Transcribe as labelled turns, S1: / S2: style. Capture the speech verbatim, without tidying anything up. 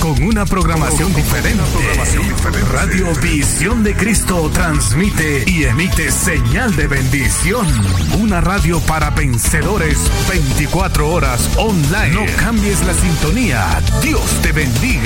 S1: con una programación diferente. Radio Visión de Cristo transmite y emite señal de bendición. Una radio para vencedores veinticuatro horas online. No cambies la sintonía. Dios te bendiga.